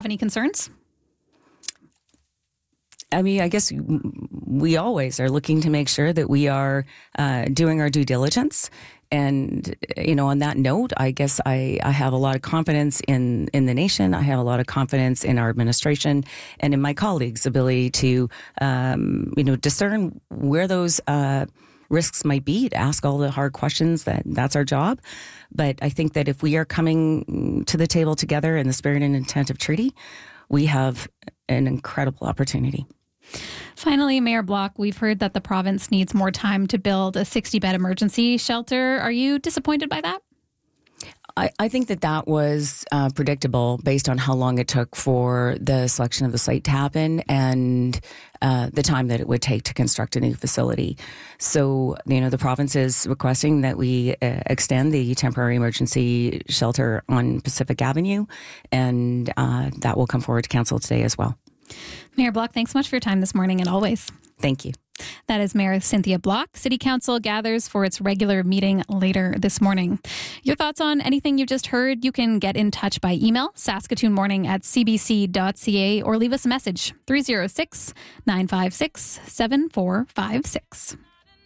any concerns? I mean, I guess we always are looking to make sure that we are doing our due diligence. And, on that note, I guess I have a lot of confidence in the nation. I have a lot of confidence in our administration and in my colleagues' ability to, discern where those risks might be, to ask all the hard questions. That's our job. But I think that if we are coming to the table together in the spirit and intent of treaty, we have an incredible opportunity. Finally, Mayor Block, we've heard that the province needs more time to build a 60-bed emergency shelter. Are you disappointed by that? I think that was predictable based on how long it took for the selection of the site to happen and the time that it would take to construct a new facility. So, the province is requesting that we extend the temporary emergency shelter on Pacific Avenue, and that will come forward to council today as well. Mayor Block, thanks so much for your time this morning and always. Thank you. That is Mayor Cynthia Block. City Council gathers for its regular meeting later this morning. Your thoughts on anything you just heard, you can get in touch by email, saskatoonmorning@cbc.ca, or leave us a message, 306-956-7456.